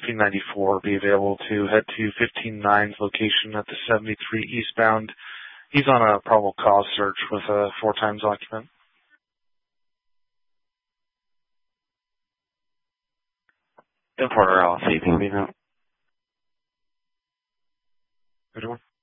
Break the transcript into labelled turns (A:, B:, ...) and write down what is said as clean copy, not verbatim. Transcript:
A: P94 be available to head to 15-9's location at the 73 eastbound. He's on a probable cause search with a 4 times occupant.
B: The Porter, I'll see you can be now.
A: Good one.